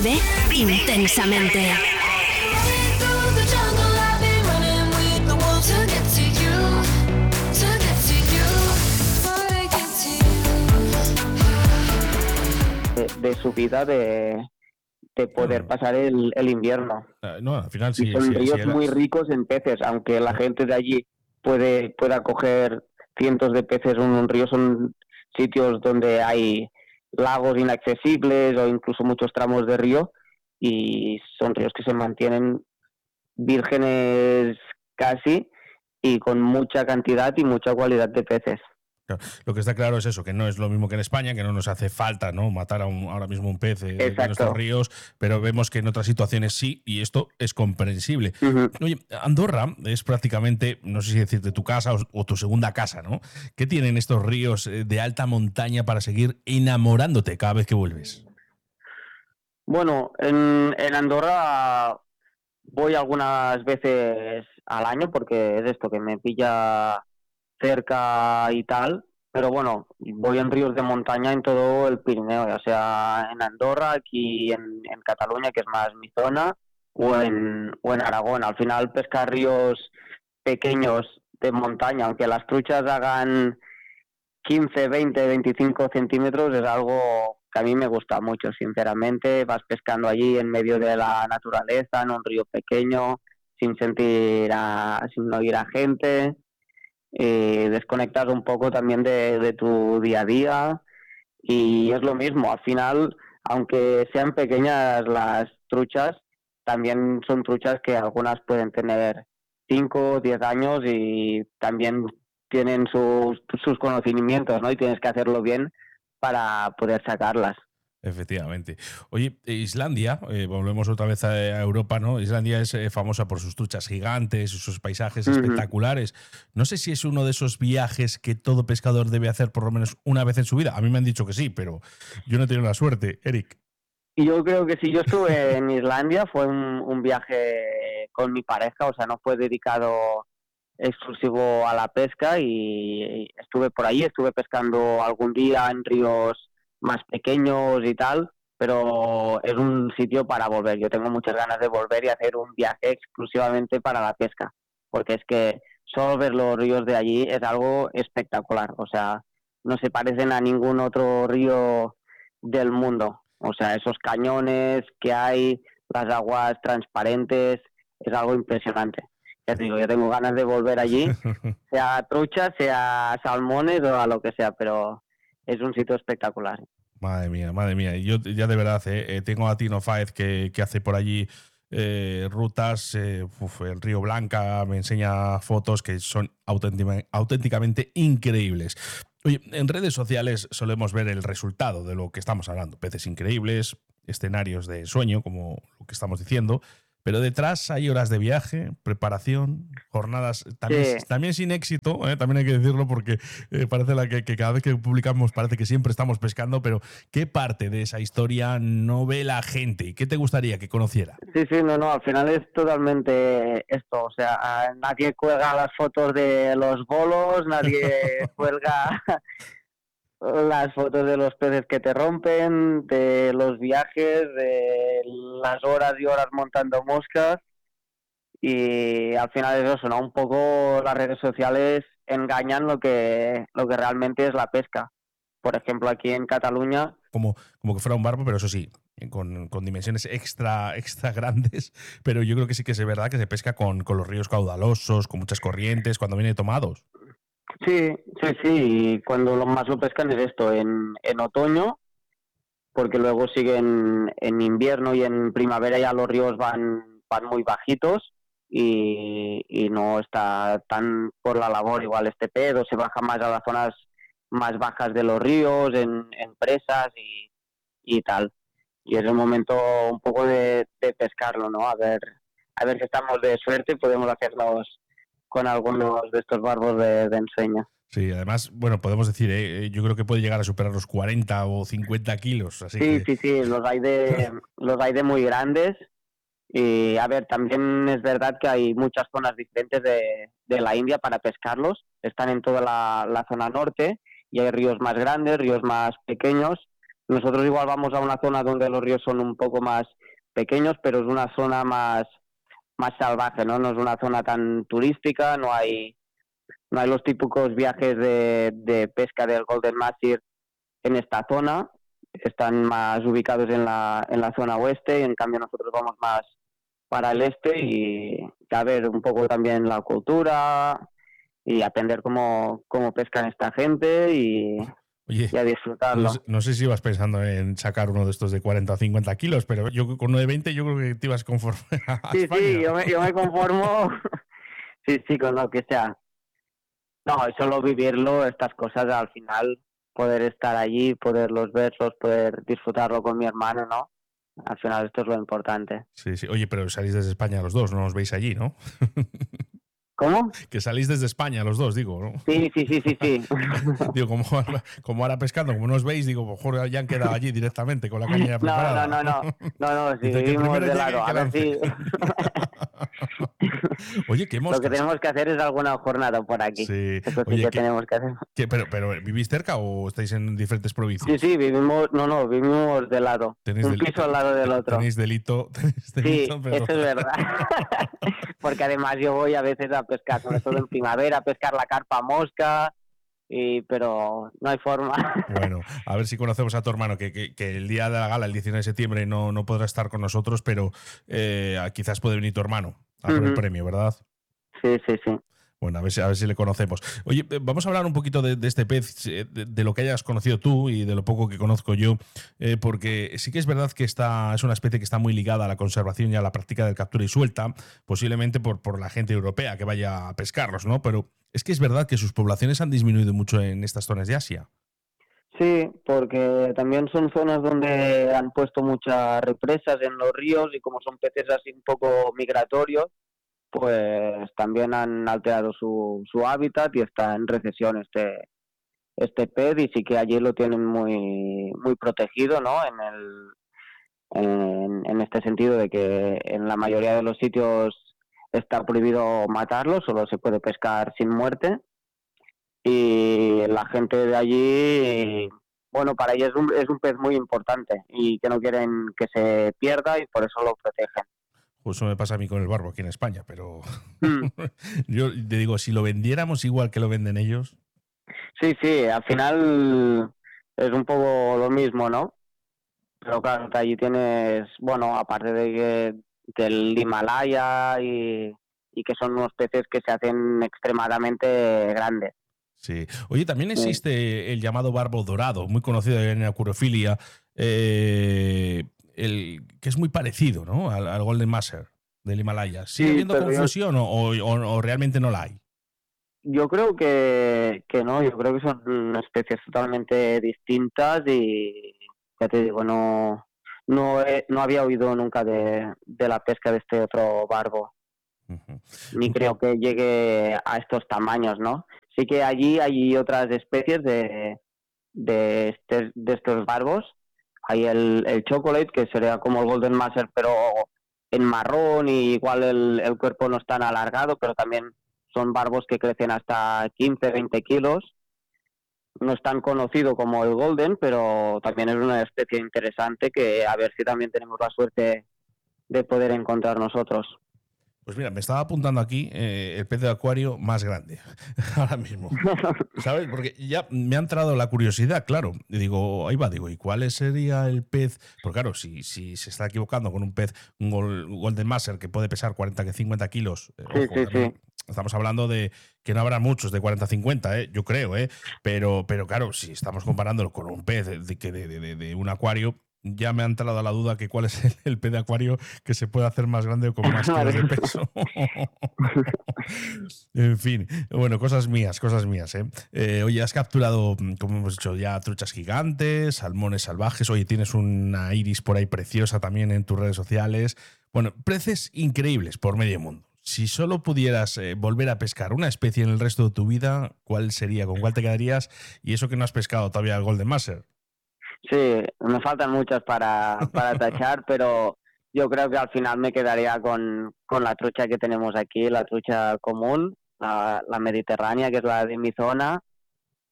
Vive intensamente. De su vida de poder pasar el invierno. No, al final sí. Y son ríos muy ricos en peces, aunque la gente de allí pueda coger cientos de peces en un río, son sitios donde hay lagos inaccesibles o incluso muchos tramos de río, y son ríos que se mantienen vírgenes casi y con mucha cantidad y mucha cualidad de peces. Claro, lo que está claro es eso, que no es lo mismo que en España, que no nos hace falta, ¿no?, matar ahora mismo un pez de nuestros ríos, pero vemos que en otras situaciones sí, y esto es comprensible. Uh-huh. Oye, Andorra es prácticamente, no sé si decirte, tu casa o tu segunda casa, ¿no? ¿Qué tienen estos ríos de alta montaña para seguir enamorándote cada vez que vuelves? Bueno, en Andorra voy algunas veces al año porque es esto, que me pilla cerca y tal, pero bueno, voy en ríos de montaña en todo el Pirineo, ya sea en Andorra, aquí en Cataluña, que es más mi zona, o en Aragón. Al final pescar ríos pequeños de montaña, aunque las truchas hagan 15, 20, 25 centímetros, es algo que a mí me gusta mucho, sinceramente. Vas pescando allí en medio de la naturaleza, en un río pequeño, sin oír a gente. Desconectas un poco también de tu día a día, y es lo mismo, al final, aunque sean pequeñas las truchas, también son truchas que algunas pueden tener 5 o 10 años y también tienen sus conocimientos, ¿no? Y tienes que hacerlo bien para poder sacarlas. Efectivamente. Oye, Islandia, volvemos otra vez a Europa, ¿no? Islandia es famosa por sus truchas gigantes, sus paisajes espectaculares. No sé si es uno de esos viajes que todo pescador debe hacer por lo menos una vez en su vida. A mí me han dicho que sí, pero yo no he tenido la suerte. Eric. Y yo creo que si yo estuve en Islandia fue un viaje con mi pareja, o sea, no fue dedicado exclusivo a la pesca, y estuve por ahí, estuve pescando algún día en ríos más pequeños y tal, pero es un sitio para volver. Yo tengo muchas ganas de volver y hacer un viaje exclusivamente para la pesca, porque es que solo ver los ríos de allí es algo espectacular, o sea, no se parecen a ningún otro río del mundo. O sea, esos cañones que hay, las aguas transparentes, es algo impresionante. Ya te digo, yo tengo ganas de volver allí, sea trucha, sea salmones o a lo que sea, pero es un sitio espectacular. Madre mía. Yo ya de verdad, tengo a Tino Fáez que hace por allí rutas, en Río Blanca, me enseña fotos que son auténticamente increíbles. Oye, en redes sociales solemos ver el resultado de lo que estamos hablando. Peces increíbles, escenarios de sueño, como lo que estamos diciendo, pero detrás hay horas de viaje, preparación, jornadas también sin éxito, también hay que decirlo, porque parece que cada vez que publicamos parece que siempre estamos pescando, pero ¿qué parte de esa historia no ve la gente? ¿Y qué te gustaría que conociera? Sí, no, al final es totalmente esto, o sea, nadie cuelga las fotos de los bolos, nadie cuelga las fotos de los peces que te rompen, de los viajes, de las horas y horas montando moscas, y al final es eso, ¿no? Un poco las redes sociales engañan lo que realmente es la pesca. Por ejemplo, aquí en Cataluña... Como que fuera un barco, pero eso sí, con dimensiones extra grandes, pero yo creo que sí que es verdad que se pesca con los ríos caudalosos, con muchas corrientes, cuando viene tomados. Sí, y cuando más lo pescan es esto, en otoño, porque luego siguen en invierno y en primavera ya los ríos van muy bajitos y no está tan por la labor igual este pez, o se baja más a las zonas más bajas de los ríos, en presas y tal. Y es el momento un poco de pescarlo, ¿no? A ver si estamos de suerte y podemos hacernos con algunos de estos barbos de ensueño. Sí, además, bueno, podemos decir, yo creo que puede llegar a superar los 40 o 50 kilos. Así sí, los hay de muy grandes. Y a ver, también es verdad que hay muchas zonas diferentes de la India para pescarlos. Están en toda la zona norte y hay ríos más grandes, ríos más pequeños, Nosotros igual vamos a una zona donde los ríos son un poco más pequeños, pero es una zona más salvaje, ¿no? No es una zona tan turística, no hay los típicos viajes de pesca del Golden Master en esta zona, están más ubicados en la zona oeste, y en cambio nosotros vamos más para el este y a ver un poco también la cultura y aprender cómo pescan esta gente Oye, y a disfrutarlo. no sé si ibas pensando en sacar uno de estos de 40 o 50 kilos, pero yo con uno de 20 yo creo que te ibas conforme a Sí, España. sí, yo me conformo, sí, con lo que sea. No, solo vivirlo, estas cosas al final, poder estar allí, poderlos verlos, poder disfrutarlo con mi hermano, ¿no? Al final esto es lo importante. Sí, sí. Oye, pero salís desde España los dos, no os veis allí, ¿no? ¿Cómo? Que salís desde España los dos, digo, ¿no? Sí. Digo, como ahora pescando, como no os veis, digo, mejor ya han quedado allí directamente con la caña ya preparada. No, si Dice que vivimos primero de llegue lado, y que a ver lance. si... Oye, qué Lo que moscas. tenemos que hacer es alguna jornada por aquí. Sí. Eso sí Oye, que tenemos que hacer. pero ¿vivís cerca o estáis en diferentes provincias? Sí, vivimos de lado. Un piso al lado del otro. Tenéis delito, Sí, pero... eso es verdad. Porque además yo voy a veces a pescar, sobre todo en primavera, a pescar la carpa mosca, pero no hay forma. Bueno, a ver si conocemos a tu hermano, que el día de la gala, el 19 de septiembre, no podrá estar con nosotros, pero quizás puede venir tu hermano a por el premio, ¿verdad? Sí. Bueno, a ver si le conocemos. Oye, vamos a hablar un poquito de este pez, de lo que hayas conocido tú y de lo poco que conozco yo, porque sí que es verdad que es una especie que está muy ligada a la conservación y a la práctica del captura y suelta, posiblemente por la gente europea que vaya a pescarlos, ¿no? Pero es que es verdad que sus poblaciones han disminuido mucho en estas zonas de Asia. Sí, porque también son zonas donde han puesto muchas represas en los ríos y como son peces así un poco migratorios, pues también han alterado su hábitat y está en recesión este pez y sí que allí lo tienen muy protegido, ¿no? En este sentido de que en la mayoría de los sitios está prohibido matarlo, solo se puede pescar sin muerte y la gente de allí, bueno, para ellos es un pez muy importante y que no quieren que se pierda y por eso lo protegen. Pues eso me pasa a mí con el barbo aquí en España, pero Mm. yo te digo, si lo vendiéramos igual que lo venden ellos... Sí, al final es un poco lo mismo, ¿no? Pero claro, que allí tienes, bueno, aparte del Himalaya y que son unos peces que se hacen extremadamente grandes. Sí. Oye, también existe el llamado barbo dorado, muy conocido en la acuariofilia, que es muy parecido, ¿no? Al Golden Master del Himalaya. ¿Sigue habiendo confusión o realmente no la hay? Yo creo que no, yo creo que son especies totalmente distintas y ya te digo, no había oído nunca de la pesca de este otro barbo, ni creo que llegue a estos tamaños, ¿no? Sí que allí hay otras especies de estos barbos, hay el chocolate, que sería como el Golden Master, pero en marrón y igual el cuerpo no es tan alargado, pero también son barbos que crecen hasta 15, 20 kilos. No es tan conocido como el Golden, pero también es una especie interesante que a ver si también tenemos la suerte de poder encontrar nosotros. Pues mira, me estaba apuntando aquí el pez de acuario más grande, ahora mismo. ¿Sabes? Porque ya me ha entrado la curiosidad, claro. Y digo, ahí va, ¿y cuál sería el pez? Porque claro, si se está equivocando con un pez, un Golden Master que puede pesar 40 50 kilos, Sí. Estamos hablando de que no habrá muchos de 40-50, yo creo, pero claro, si estamos comparándolo con un pez de un acuario, ya me ha entrado la duda que cuál es el pez de acuario que se puede hacer más grande o con más kilos de peso. En fin, bueno, cosas mías, oye, has capturado, como hemos dicho ya, truchas gigantes, salmones salvajes. Oye, tienes una iris por ahí preciosa también en tus redes sociales. Bueno, peces increíbles por medio mundo. Si solo pudieras volver a pescar una especie en el resto de tu vida, ¿cuál sería? ¿Con cuál te quedarías? Y eso que no has pescado todavía el Golden Master. Sí, me faltan muchas para tachar, pero yo creo que al final me quedaría con la trucha que tenemos aquí, la trucha común, la mediterránea, que es la de mi zona,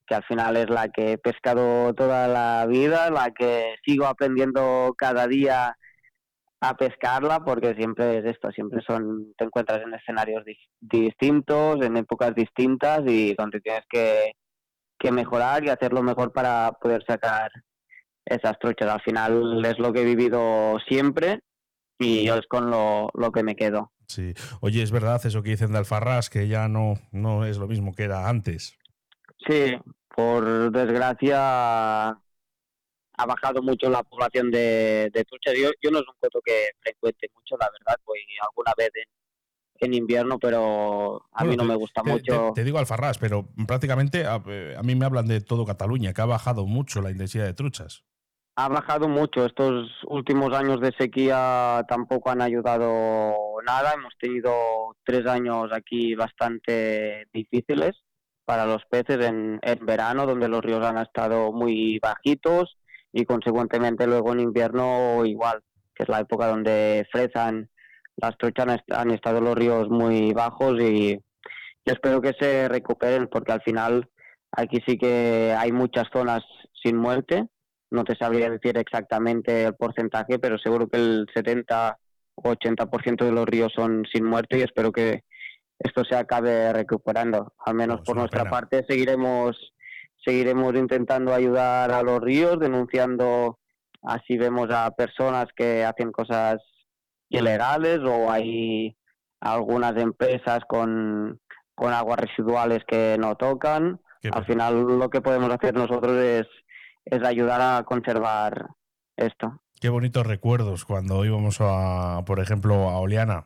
que al final es la que he pescado toda la vida, la que sigo aprendiendo cada día a pescarla, porque siempre es esto, te encuentras en escenarios distintos, en épocas distintas y donde tienes que mejorar y hacerlo mejor para poder sacar esas truchas. Al final es lo que he vivido siempre y yo es con lo que me quedo. Sí. Oye, es verdad eso que dicen de Alfarrás, que ya no es lo mismo que era antes. Sí, por desgracia ha bajado mucho la población de truchas. Yo no es un coto que frecuente mucho, la verdad, voy alguna vez en invierno, pero a mí no me gusta mucho. Te digo Alfarrás, pero prácticamente a mí me hablan de todo Cataluña, que ha bajado mucho la intensidad de truchas. Ha bajado mucho. Estos últimos años de sequía tampoco han ayudado nada. Hemos tenido 3 años aquí bastante difíciles para los peces en verano, donde los ríos han estado muy bajitos y consecuentemente luego en invierno igual, que es la época donde frezan las truchas, han estado los ríos muy bajos y espero que se recuperen, porque al final aquí sí que hay muchas zonas sin muerte. No te sabría decir exactamente el porcentaje, pero seguro que el 70 o 80% de los ríos son sin muerte y espero que esto se acabe recuperando. Al menos por nuestra parte seguiremos intentando ayudar a los ríos, denunciando así vemos a personas que hacen cosas ilegales o hay algunas empresas con aguas residuales que no tocan. Al final lo que podemos hacer nosotros es ayudar a conservar esto. Qué bonitos recuerdos cuando íbamos por ejemplo, a Oliana.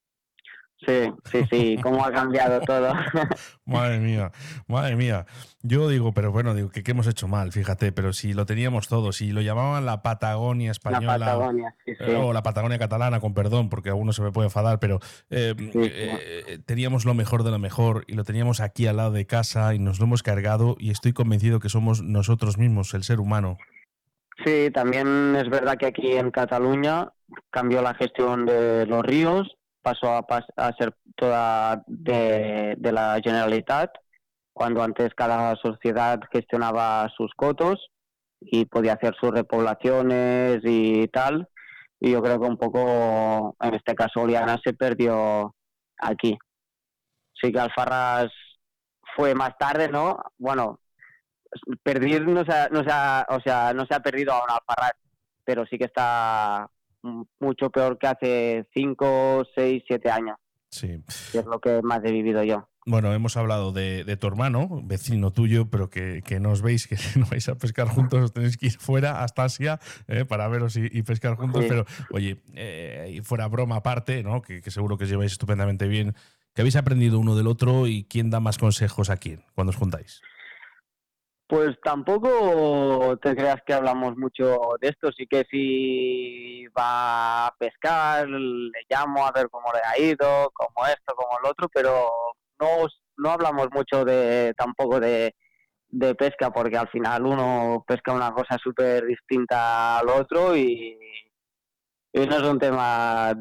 Sí, cómo ha cambiado todo. Madre mía. Yo digo, pero bueno, digo que hemos hecho mal, fíjate, pero si lo teníamos todo, si lo llamaban la Patagonia española, la Patagonia, sí. O la Patagonia catalana, con perdón, porque a uno se me puede enfadar, pero teníamos lo mejor de lo mejor y lo teníamos aquí al lado de casa y nos lo hemos cargado y estoy convencido que somos nosotros mismos, el ser humano. Sí, también es verdad que aquí en Cataluña cambió la gestión de los ríos, pasó a ser toda de la Generalitat, cuando antes cada sociedad gestionaba sus cotos y podía hacer sus repoblaciones y tal, y yo creo que un poco, en este caso Oliana se perdió aquí. Sí que Alfarrás fue más tarde, ¿no? Bueno, perder no se ha perdido aún Alfarrás, pero sí que está mucho peor que hace 5, 6, 7 años. Sí. Que es lo que más he vivido yo. Bueno, hemos hablado de tu hermano, vecino tuyo, pero que no os veis, que no vais a pescar juntos, os tenéis que ir fuera hasta Asia para veros y pescar juntos. Sí. Pero, oye, fuera broma aparte, ¿no? Que seguro que os lleváis estupendamente bien. ¿Qué habéis aprendido uno del otro y quién da más consejos a quién cuando os juntáis? Pues tampoco te creas que hablamos mucho de esto. Sí que si va a pescar, le llamo a ver cómo le ha ido, como esto, como el otro, pero no hablamos mucho tampoco de pesca, porque al final uno pesca una cosa súper distinta al otro y no es un tema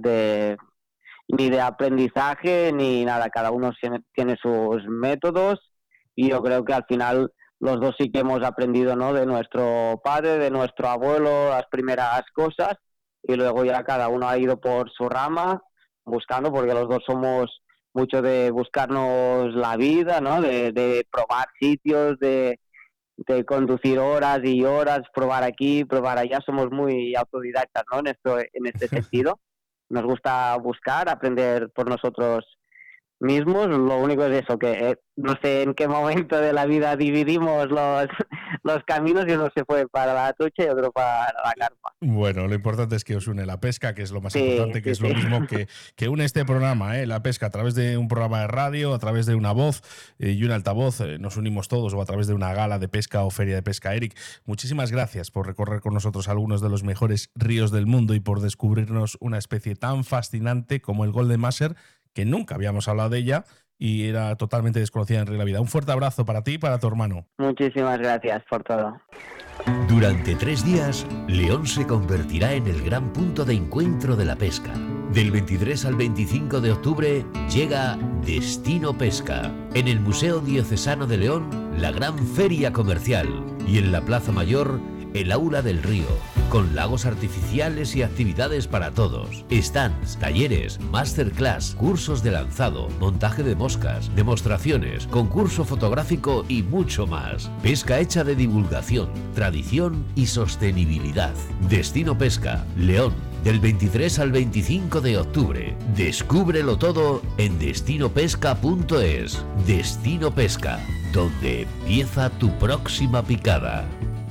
ni de aprendizaje ni nada. Cada uno tiene sus métodos y yo creo que al final los dos sí que hemos aprendido, ¿no? De nuestro padre, de nuestro abuelo, las primeras cosas, y luego ya cada uno ha ido por su rama buscando, porque los dos somos mucho de buscarnos la vida, ¿no? De probar sitios, de conducir horas y horas, probar aquí, probar allá. Somos muy autodidactas, ¿no? En este sentido. Nos gusta buscar, aprender por nosotros mismos. Lo único es eso, que no sé en qué momento de la vida dividimos los caminos y uno se fue para la trucha y otro para la carpa. Bueno, lo importante es que os une la pesca, que es lo más importante, que es lo mismo que une este programa, la pesca, a través de un programa de radio, a través de una voz y un altavoz, nos unimos todos, o a través de una gala de pesca o feria de pesca. Eric, muchísimas gracias por recorrer con nosotros algunos de los mejores ríos del mundo y por descubrirnos una especie tan fascinante como el Golden Maser, que nunca habíamos hablado de ella y era totalmente desconocida en Río de la Vida. Un fuerte abrazo para ti y para tu hermano. Muchísimas gracias por todo. Durante 3 días, León se convertirá en el gran punto de encuentro de la pesca. Del 23 al 25 de octubre llega Destino Pesca. En el Museo Diocesano de León, la gran feria comercial. Y en la Plaza Mayor, el Aula del Río, con lagos artificiales y actividades para todos. Stands, talleres, masterclass, cursos de lanzado, montaje de moscas, demostraciones, concurso fotográfico y mucho más. Pesca hecha de divulgación, tradición y sostenibilidad. Destino Pesca, León, del 23 al 25 de octubre. Descúbrelo todo en destinopesca.es. Destino Pesca, donde empieza tu próxima picada.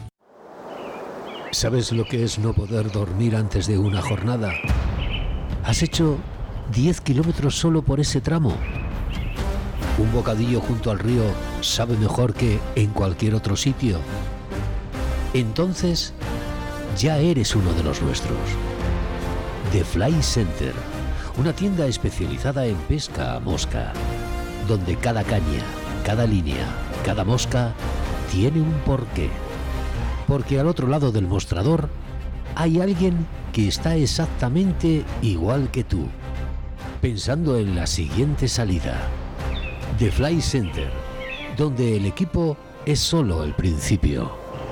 ¿Sabes lo que es no poder dormir antes de una jornada? ¿Has hecho 10 kilómetros solo por ese tramo? ¿Un bocadillo junto al río sabe mejor que en cualquier otro sitio? Entonces, ya eres uno de los nuestros. The Fly Center, una tienda especializada en pesca a mosca, donde cada caña, cada línea, cada mosca tiene un porqué. Porque al otro lado del mostrador hay alguien que está exactamente igual que tú, pensando en la siguiente salida. The Fly Center, donde el equipo es solo el principio.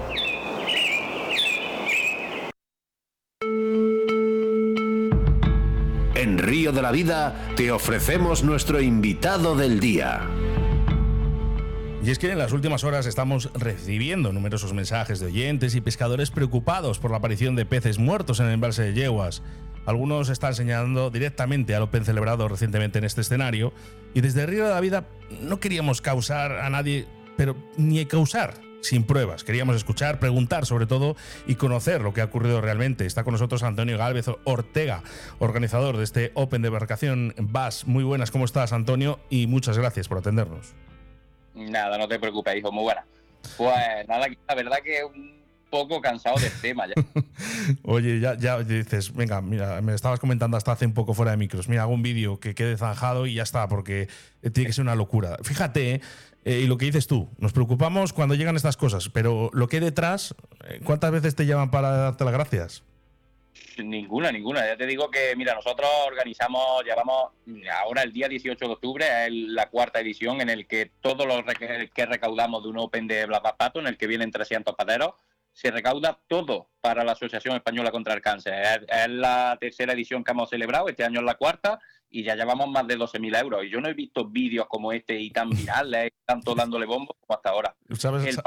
En Río de la Vida te ofrecemos nuestro invitado del día. Y es que en las últimas horas estamos recibiendo numerosos mensajes de oyentes y pescadores preocupados por la aparición de peces muertos en el embalse de Yeguas. Algunos están señalando directamente al Open celebrado recientemente en este escenario, y desde Río de la Vida no queríamos causar a nadie, pero ni causar sin pruebas. Queríamos escuchar, preguntar sobre todo y conocer lo que ha ocurrido realmente. Está con nosotros Antonio Gálvez Ortega, organizador de este Open de embarcación Bass. Muy buenas, ¿cómo estás, Antonio? Y muchas gracias por atendernos. Nada, no te preocupes, hijo, muy buena. Pues nada, la verdad que un poco cansado del tema ya. Oye, ya dices, venga, mira, me estabas comentando hasta hace un poco fuera de micros, mira, hago un vídeo que quede zanjado y ya está, porque tiene que ser una locura. Fíjate, y lo que dices tú, nos preocupamos cuando llegan estas cosas, pero lo que hay detrás, ¿cuántas veces te llaman para darte las gracias? Ninguna. Ya te digo que, mira, nosotros llevamos ahora el día 18 de octubre, es la cuarta edición en el que todo lo que recaudamos de un Open de Blas Pato, en el que vienen 300 pateros, se recauda todo para la Asociación Española contra el Cáncer. Es la tercera edición que hemos celebrado, este año es la cuarta, y ya llevamos más de 12.000 euros. Y yo no he visto vídeos como este y tan virales, tanto dándole bombo como hasta ahora. ¿Sabes?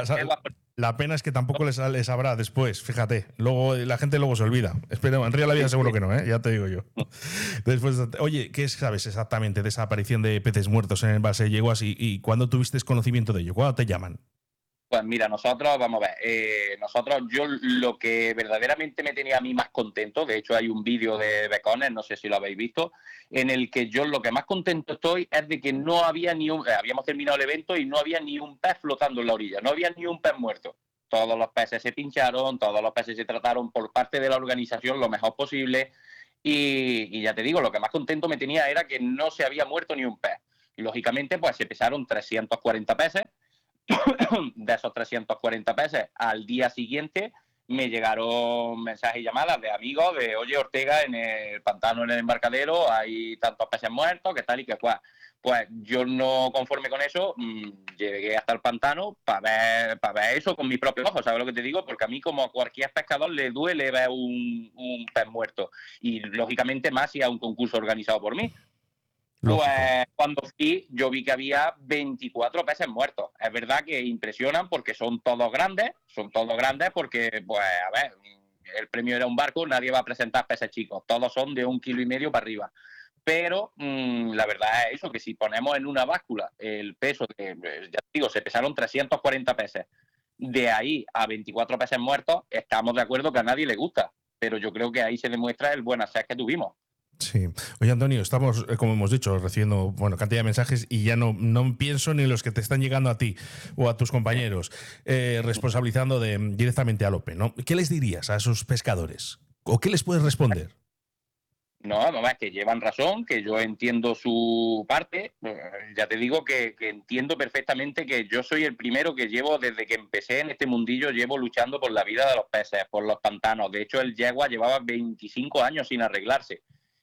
La pena es que tampoco les sabrá después, fíjate. Luego la gente se olvida. Espero, en Río de la Vida seguro que no, ya te digo yo. Después, oye, ¿qué sabes exactamente de esa aparición de peces muertos en el embalse de Yeguas y cuándo tuviste conocimiento de ello? ¿Cuándo te llaman? Pues mira, nosotros, vamos a ver, yo lo que verdaderamente me tenía a mí más contento, de hecho hay un vídeo de Becones, no sé si lo habéis visto, en el que yo lo que más contento estoy es de que no había habíamos terminado el evento y no había ni un pez flotando en la orilla, no había ni un pez muerto. Todos los peces se pincharon, todos los peces se trataron por parte de la organización lo mejor posible y ya te digo, lo que más contento me tenía era que no se había muerto ni un pez. Y lógicamente pues se pesaron 340 peces. De esos 340 peces, al día siguiente me llegaron mensajes y llamadas de amigos de, oye, Ortega, en el pantano, en el embarcadero, hay tantos peces muertos, que tal y que cual. Pues yo no conforme con eso, llegué hasta el pantano para ver eso con mis propios ojos, ¿sabes lo que te digo? Porque a mí, como a cualquier pescador, le duele ver un pez muerto. Y, lógicamente, más si es un concurso organizado por mí. Pues cuando fui, yo vi que había 24 peces muertos. Es verdad que impresionan porque son todos grandes porque, pues, a ver, el premio era un barco, nadie va a presentar peces chicos, todos son de 1,5 kilos para arriba. Pero la verdad es eso, que si ponemos en una báscula el peso, ya te digo, se pesaron 340 peces, de ahí a 24 peces muertos, estamos de acuerdo que a nadie le gusta, pero yo creo que ahí se demuestra el buen hacer que tuvimos. Sí. Oye, Antonio, estamos, como hemos dicho, recibiendo cantidad de mensajes y ya no pienso ni en los que te están llegando a ti o a tus compañeros, responsabilizando directamente al Open, ¿no? ¿Qué les dirías a esos pescadores? ¿O qué les puedes responder? No, es que llevan razón, que yo entiendo su parte. Ya te digo que entiendo perfectamente que yo soy el primero que llevo, desde que empecé en este mundillo, llevo luchando por la vida de los peces, por los pantanos. De hecho, el Yegua llevaba 25 años sin arreglarse.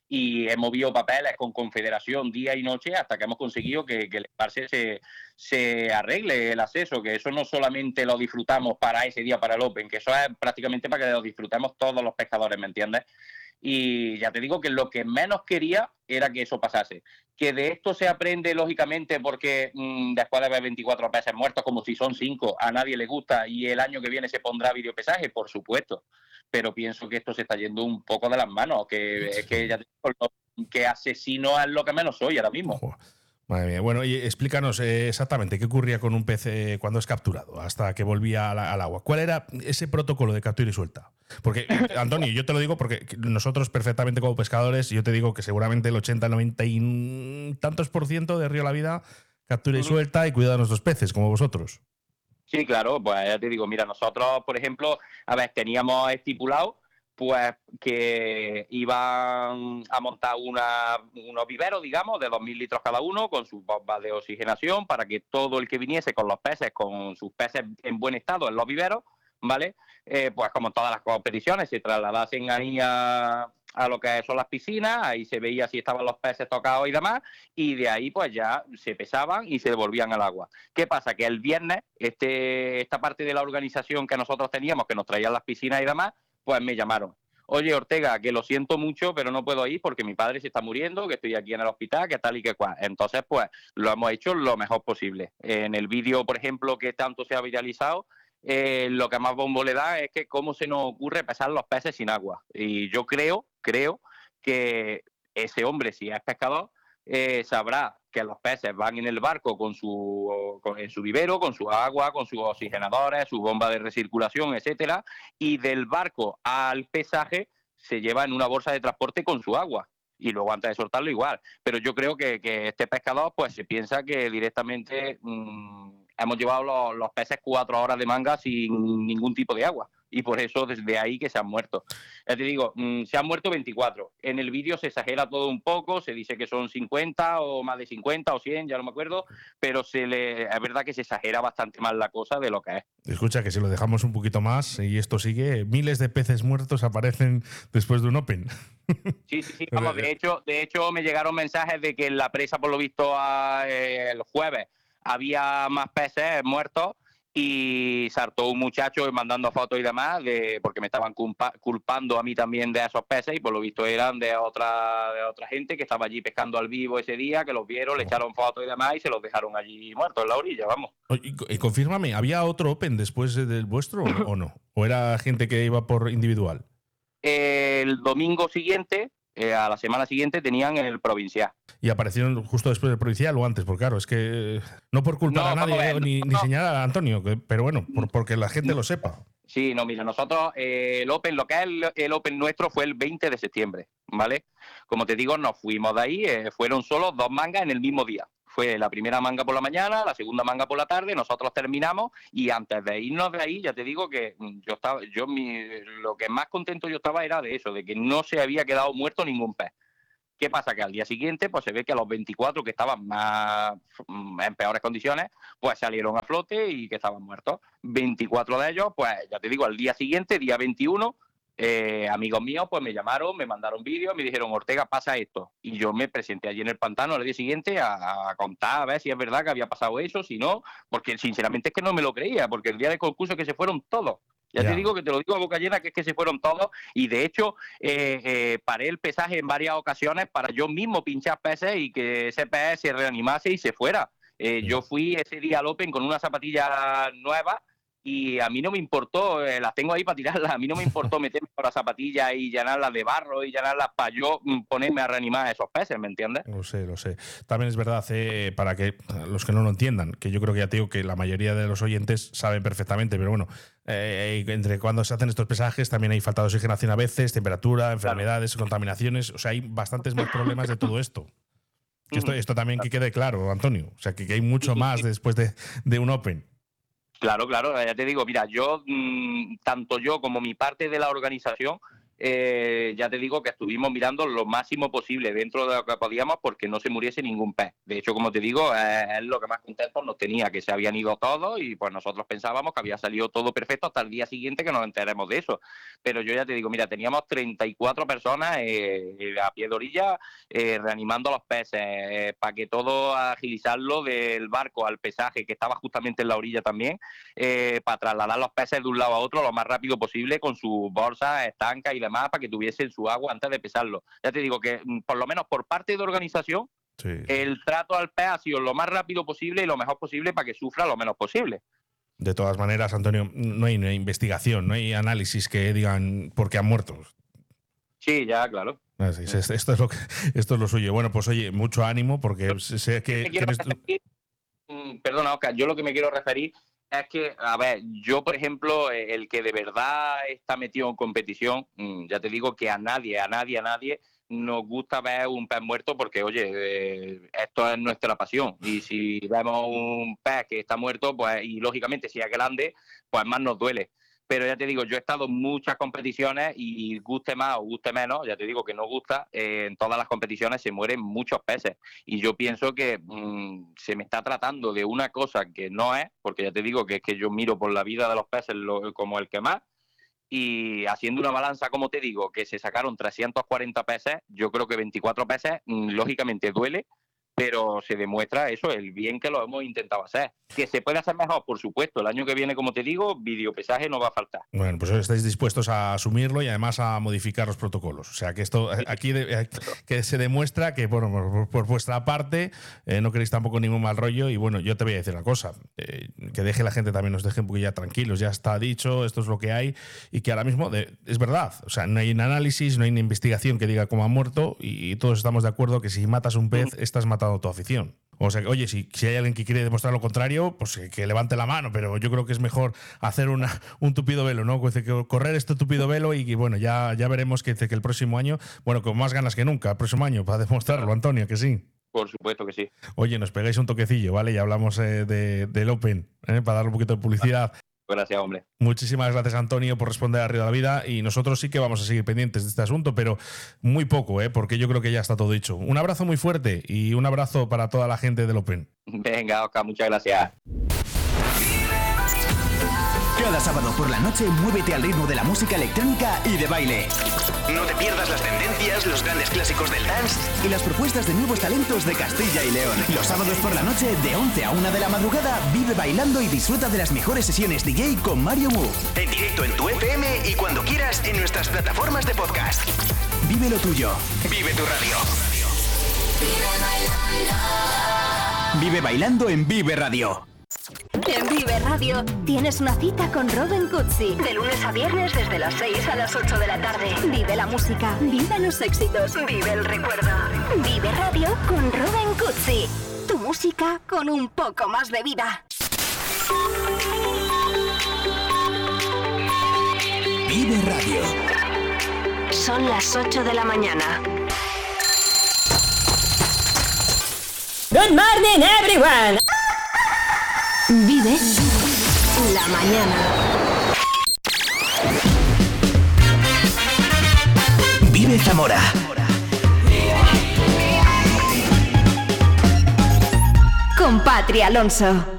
y hemos movido papeles con Confederación día y noche hasta que hemos conseguido que el embalse se arregle el acceso, que eso no solamente lo disfrutamos para ese día, para el Open, que eso es prácticamente para que lo disfrutemos todos los pescadores, ¿me entiendes? Y ya te digo que lo que menos quería era que eso pasase. Que de esto se aprende, lógicamente, porque después de ver 24 peces muertos, como si son 5, a nadie le gusta, y el año que viene se pondrá videopesaje, por supuesto. Pero pienso que esto se está yendo un poco de las manos, que es que ya te digo, que asesino es lo que menos soy ahora mismo. Ojo. Madre mía. Bueno, y explícanos exactamente qué ocurría con un pez cuando es capturado, hasta que volvía al agua. ¿Cuál era ese protocolo de captura y suelta? Porque, Antonio, yo te lo digo porque nosotros perfectamente como pescadores, yo te digo que seguramente el 80, 90 y tantos % de Río La Vida captura y suelta y cuida de nuestros peces, como vosotros. Sí, claro, pues ya te digo, mira, nosotros, por ejemplo, a ver, teníamos estipulado pues que iban a montar unos viveros, digamos, de 2.000 litros cada uno, con sus bombas de oxigenación, para que todo el que viniese con los peces, con sus peces en buen estado en los viveros, ¿vale? Pues como en todas las competiciones, se trasladasen ahí a lo que son las piscinas, ahí se veía si estaban los peces tocados y demás, y de ahí pues ya se pesaban y se devolvían al agua. ¿Qué pasa? Que el viernes esta parte de la organización que nosotros teníamos, que nos traían las piscinas y demás, pues me llamaron. Oye, Ortega, que lo siento mucho, pero no puedo ir porque mi padre se está muriendo, que estoy aquí en el hospital, que tal y que cual. Entonces, pues, lo hemos hecho lo mejor posible. En el vídeo, por ejemplo, que tanto se ha viralizado, lo que más bombo le da es que cómo se nos ocurre pesar los peces sin agua. Y yo creo que ese hombre, si es pescador, sabrá que los peces van en el barco en su vivero, con su agua, con sus oxigenadores, su bomba de recirculación, etcétera, y del barco al pesaje se lleva en una bolsa de transporte con su agua. Y luego antes de soltarlo igual. Pero yo creo que este pescador pues se piensa que directamente hemos llevado los peces 4 horas de manga sin ningún tipo de agua. Y por eso desde ahí que se han muerto. Ya te digo, se han muerto 24. En el vídeo se exagera todo un poco, se dice que son 50 o más de 50 o 100, ya no me acuerdo, pero es verdad que se exagera bastante más la cosa de lo que es. Escucha, que si lo dejamos un poquito más y esto sigue, miles de peces muertos aparecen después de un Open. Sí. Vamos, de hecho me llegaron mensajes de que en la presa, por lo visto, el jueves había más peces muertos y saltó un muchacho mandando fotos y demás porque me estaban culpando a mí también de esos peces y por lo visto eran de otra gente que estaba allí pescando al vivo ese día, que los vieron, le echaron fotos y demás y se los dejaron allí muertos en la orilla, vamos. Y confírmame, ¿había otro Open después del vuestro o no? ¿O era gente que iba por individual? El domingo siguiente, a la semana siguiente, tenían el provincial. ¿Y aparecieron justo después del provincial o antes? Porque claro, es que no por culpar a nadie ni señalar a Antonio, pero bueno, porque la gente lo sepa. Sí, no, mira, nosotros el Open, lo que es el Open nuestro fue el 20 de septiembre, ¿vale? Como te digo, nos fuimos de ahí, fueron solo 2 mangas en el mismo día. Fue la primera manga por la mañana, la segunda manga por la tarde, nosotros terminamos y antes de irnos de ahí, ya te digo que lo que más contento yo estaba era de eso, de que no se había quedado muerto ningún pez. ¿Qué pasa? Que al día siguiente pues se ve que a los 24 que estaban más en peores condiciones, pues salieron a flote y que estaban muertos. 24 de ellos, pues ya te digo, al día siguiente, día 21, amigos míos pues me llamaron, me mandaron vídeos, me dijeron, Ortega, pasa esto. Y yo me presenté allí en el pantano al día siguiente a contar, a ver si es verdad que había pasado eso, si no, porque sinceramente es que no me lo creía, porque el día del concurso es que se fueron todos. Ya te digo que te lo digo a boca llena, que es que se fueron todos y de hecho paré el pesaje en varias ocasiones para yo mismo pinchar peces y que ese pez se reanimase y se fuera. Yo fui ese día al Open con una zapatilla nueva y a mí no me importó, las tengo ahí para tirarlas, a mí no me importó meterme por las zapatillas y llenarlas de barro y llenarlas para yo ponerme a reanimar a esos peces, ¿me entiendes? Lo sé. También es verdad, para que los que no lo entiendan, que yo creo que ya te digo que la mayoría de los oyentes saben perfectamente, pero bueno, entre cuando se hacen estos pesajes también hay falta de oxigenación a veces, temperatura, enfermedades, contaminaciones, o sea, hay bastantes más problemas de todo esto. Que esto también que quede claro, Antonio, o sea, que hay mucho más después de un Open. Claro, ya te digo, mira, yo, tanto yo como mi parte de la organización, ya te digo que estuvimos mirando lo máximo posible dentro de lo que podíamos porque no se muriese ningún pez. De hecho, como te digo, es lo que más contentos nos tenía, que se habían ido todos y pues nosotros pensábamos que había salido todo perfecto hasta el día siguiente que nos enteremos de eso. Pero yo ya te digo, mira, teníamos 34 personas a pie de orilla reanimando los peces, para que todo agilizarlo del barco al pesaje, que estaba justamente en la orilla también, para trasladar los peces de un lado a otro lo más rápido posible con sus bolsas, estancas y demás, para que tuviesen su agua antes de pesarlo. Ya te digo que, por lo menos por parte de organización, sí, el trato al pez ha sido lo más rápido posible y lo mejor posible para que sufra lo menos posible. De todas maneras, Antonio, no hay investigación, no hay análisis que digan por qué han muerto. Sí, ya, claro. Esto es lo suyo. Bueno, pues oye, mucho ánimo, porque sé que... Perdona, Oscar, yo lo que me quiero referir es que, a ver, yo, por ejemplo, el que de verdad está metido en competición, ya te digo que a nadie nos gusta ver un pez muerto porque, oye, esto es nuestra pasión. Y si vemos un pez que está muerto, pues, y lógicamente si es grande, pues más nos duele. Pero ya te digo, yo he estado en muchas competiciones y guste más o guste menos, ya te digo que no gusta, en todas las competiciones se mueren muchos peces. Y yo pienso que se me está tratando de una cosa que no es, porque ya te digo que es que yo miro por la vida de los peces como el que más, y haciendo una balanza, como te digo, que se sacaron 340 peces, yo creo que 24 peces, lógicamente duele, pero se demuestra eso, el bien que lo hemos intentado hacer. Que se puede hacer mejor, por supuesto. El año que viene, como te digo, videopesaje no va a faltar. Bueno, pues estáis dispuestos a asumirlo y además a modificar los protocolos. O sea, que esto aquí que se demuestra que, bueno, por vuestra parte no queréis tampoco ningún mal rollo. Y bueno, yo te voy a decir una cosa, que deje la gente también, nos deje un poquito ya tranquilos. Ya está dicho, esto es lo que hay y que ahora mismo es verdad. O sea, no hay un análisis, no hay una investigación que diga cómo ha muerto y todos estamos de acuerdo que si matas un pez, estás matando a tu afición. O sea, oye, si hay alguien que quiere demostrar lo contrario, pues que levante la mano, pero yo creo que es mejor hacer un tupido velo, ¿no? Correr este tupido velo y bueno, ya veremos que el próximo año, bueno, con más ganas que nunca, el próximo año, para demostrarlo, Antonio, que sí. Por supuesto que sí. Oye, nos pegáis un toquecillo, ¿vale? Y hablamos del Open, para darle un poquito de publicidad. Gracias, hombre. Muchísimas gracias, Antonio, por responder a Río de la Vida, y nosotros sí que vamos a seguir pendientes de este asunto, pero muy poco, porque yo creo que ya está todo dicho. Un abrazo muy fuerte y un abrazo para toda la gente del Open. Venga, Oscar, muchas gracias. Cada sábado por la noche muévete al ritmo de la música electrónica y de baile. No te pierdas las tendencias, los grandes clásicos del dance y las propuestas de nuevos talentos de Castilla y León. Los sábados por la noche, de 11 a 1 de la madrugada, vive bailando y disfruta de las mejores sesiones DJ con Mario Mu. En directo en tu FM y cuando quieras en nuestras plataformas de podcast. Vive lo tuyo. Vive tu radio. Vive bailando en Vive Radio. En Vive Radio tienes una cita con Robin Cutsi. De lunes a viernes desde las 6 a las 8 de la tarde. Vive la música, vive los éxitos, vive el recuerdo. Vive Radio con Robin Cutsi. Tu música con un poco más de vida. Vive Radio. Son las 8 de la mañana. Good morning, everyone. Vive la mañana. Vive Zamora. Con Patri Alonso.